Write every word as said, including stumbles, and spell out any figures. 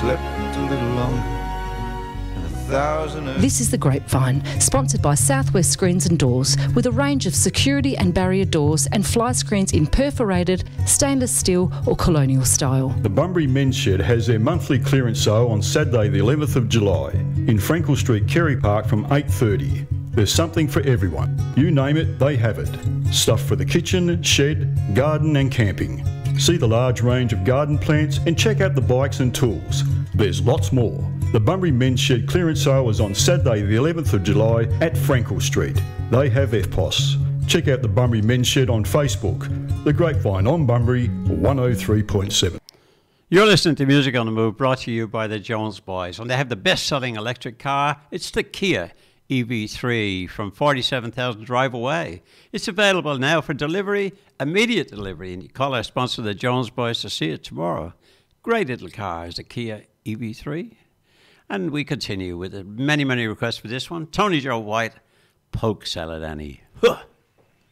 slept a little longer. This is The Grapevine, sponsored by Southwest Screens and Doors, with a range of security and barrier doors and fly screens in perforated, stainless steel or colonial style. The Bunbury Men's Shed has their monthly clearance sale on Saturday the eleventh of July in Frankel Street, Kerry Park from eight thirty. There's something for everyone. You name it, they have it. Stuff for the kitchen, shed, garden and camping. See the large range of garden plants and check out the bikes and tools. There's lots more. The Bunbury Men's Shed clearance sale is on Saturday the eleventh of July at Frankel Street. They have F P O S. Check out the Bunbury Men's Shed on Facebook. The Grapevine on Bunbury, one oh three point seven. You're listening to Music on the Move, brought to you by the Jones Boys. And they have the best-selling electric car. It's the Kia E V three from forty-seven thousand drive away. It's available now for delivery, immediate delivery. And you call our sponsor, the Jones Boys, to see it tomorrow. Great little car is the Kia E V three. And we continue with many, many requests for this one. Tony Joe White, Polk Salad Annie.